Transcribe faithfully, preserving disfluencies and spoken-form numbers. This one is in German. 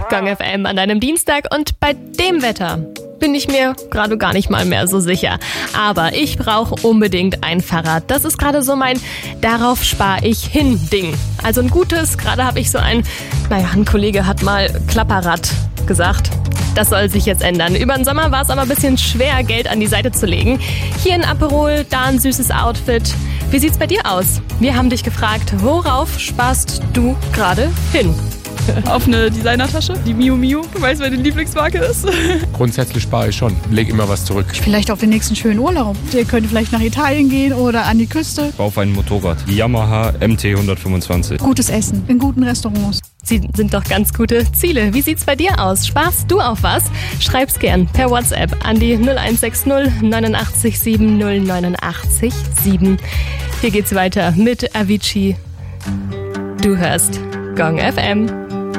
Gong F M an deinem Dienstag und bei dem Wetter bin ich mir gerade gar nicht mal mehr so sicher. Aber ich brauche unbedingt ein Fahrrad. Das ist gerade so mein Darauf spare ich hin Ding. Also ein gutes, gerade habe ich so ein, naja, ein Kollege hat mal Klapperrad gesagt. Das soll sich jetzt ändern. Über den Sommer war es aber ein bisschen schwer, Geld an die Seite zu legen. Hier ein Aperol, da ein süßes Outfit. Wie sieht's bei dir aus? Wir haben dich gefragt, worauf sparst du gerade hin? Auf eine Designertasche, die Miu Miu, weil es meine Lieblingsmarke ist. Grundsätzlich spare ich schon, lege immer was zurück. Vielleicht auf den nächsten schönen Urlaub. Ihr könnt vielleicht nach Italien gehen oder an die Küste. Auf ein Motorrad, die Yamaha M T hundertfünfundzwanzig. Gutes Essen in guten Restaurants. Sie sind doch ganz gute Ziele. Wie sieht's bei dir aus? Sparst du auf was? Schreib's gern per WhatsApp an die null eins sechs null neunundachtzig sieben null neunundachtzig sieben. Hier geht's weiter mit Avicii. Du hörst Gong F M.